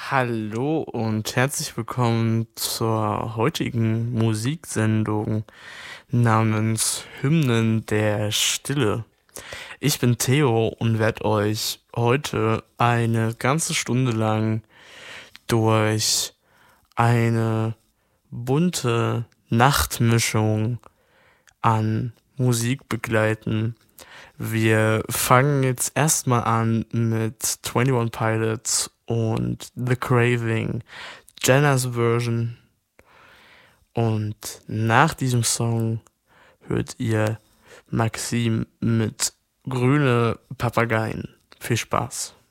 Hallo und herzlich willkommen zur heutigen Musiksendung namens Hymnen der Stille. Ich bin Theo und werde euch heute eine ganze Stunde lang durch eine bunte Nachtmischung an Musik begleiten. Wir fangen jetzt erstmal an mit 21 Pilots und The Craving, Jenna's Version. Und nach diesem Song hört ihr Maxim mit Grüne Papageien. Viel Spaß.